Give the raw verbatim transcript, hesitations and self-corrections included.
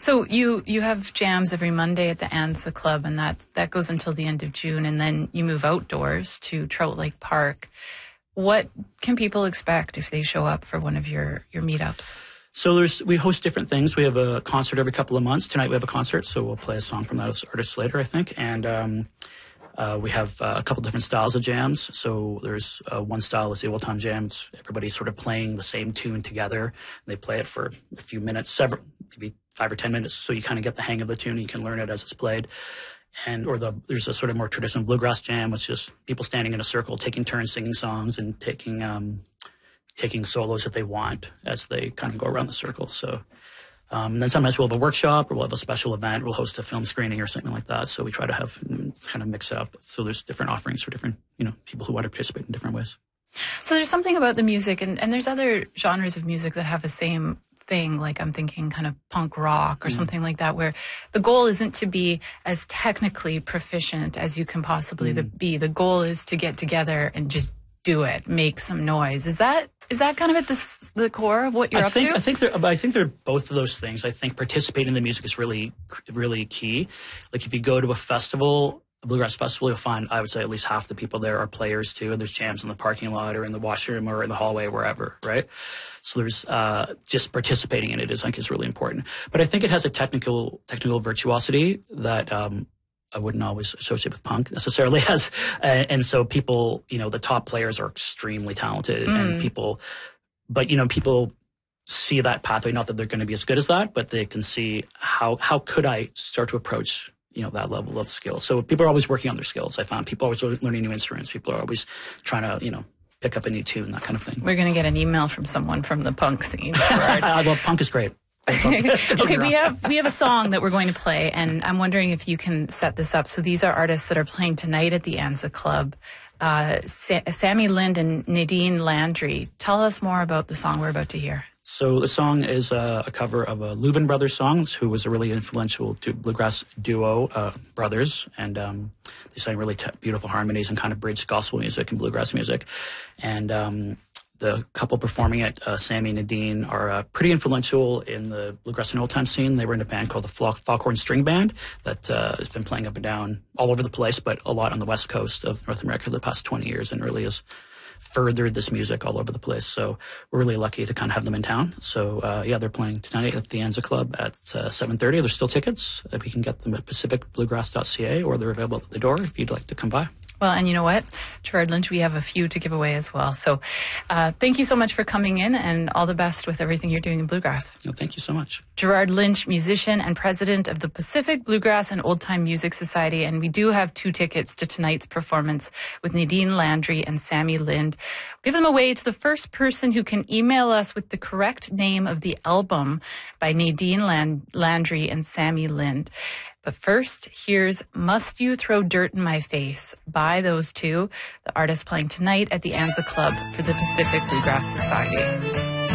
So you, you have jams every Monday at the Anza Club, and that, that goes until the end of June, and then you move outdoors to Trout Lake Park. What can people expect if they show up for one of your, your meetups? So there's, we host different things. We have a concert every couple of months. Tonight we have a concert, so we'll play a song from that artist later, I think. And um, uh, we have uh, a couple different styles of jams. So there's uh, one style is the old time jams. Everybody's sort of playing the same tune together. And they play it for a few minutes, several, maybe five or ten minutes, so you kind of get the hang of the tune and you can learn it as it's played. And or the there's a sort of more traditional bluegrass jam, which is people standing in a circle, taking turns singing songs and taking um, taking solos that they want as they kind of go around the circle. So um, and then sometimes we'll have a workshop or we'll have a special event. We'll host a film screening or something like that. So we try to have kind of mix it up. So there's different offerings for different, you know, people who want to participate in different ways. So there's something about the music, and, and there's other genres of music that have the same thing, like I'm thinking kind of punk rock or mm. something like that, where the goal isn't to be as technically proficient as you can possibly mm. be. The goal is to get together and just do it, make some noise. Is that is that kind of at the, the core of what you're I up think, to? I think they're, I think they're both of those things. I think participating in the music is really, really key. Like if you go to a festival, a bluegrass festival, you'll find, I would say, at least half the people there are players too. And there's jams in the parking lot or in the washroom or in the hallway, wherever, right? So there's uh, just participating in it is, I think, is really important. But I think it has a technical technical virtuosity that um, I wouldn't always associate with punk necessarily. As and, and so people, you know, the top players are extremely talented, mm. and people, but you know, people see that pathway. Not that they're going to be as good as that, but they can see how how could I start to approach, you know, that level of skill. So people are always working on their skills. I found people are always learning new instruments. People are always trying to, you know, pick up a new tune, that kind of thing. We're going to get an email from someone from the punk scene. I love punk is great. Okay, we have we have a song that we're going to play, and I'm wondering if you can set this up. So these are artists that are playing tonight at the Anza Club. Uh, Sa- Sammy Lind and Nadine Landry. Tell us more about the song we're about to hear. So the song is uh, a cover of a Leuven Brothers song, who was a really influential du- bluegrass duo, uh, brothers, and um, they sang really t- beautiful harmonies and kind of bridged gospel music and bluegrass music. And um, the couple performing it, uh, Sammy and Nadine, are uh, pretty influential in the bluegrass and old-time scene. They were in a band called the Flock- Foghorn String Band that uh, has been playing up and down all over the place, but a lot on the west coast of North America the past twenty years, and really is furthered this music all over the place. So we're really lucky to kind of have them in town. So uh, yeah, they're playing tonight at the Anza Club at uh, seven thirty. There's still tickets. Uh, we can get them at pacific bluegrass dot c a, or they're available at the door if you'd like to come by. Well, and you know what, Gerard Lynch, we have a few to give away as well. So uh, thank you so much for coming in, and all the best with everything you're doing in bluegrass. No, thank you so much. Gerard Lynch, musician and president of the Pacific Bluegrass and Old Time Music Society. And we do have two tickets to tonight's performance with Nadine Landry and Sammy Lind. We'll give them away to the first person who can email us with the correct name of the album by Nadine Land- Landry and Sammy Lind. But first, here's Must You Throw Dirt in My Face by those two, the artists playing tonight at the Anza Club for the Pacific Bluegrass Society.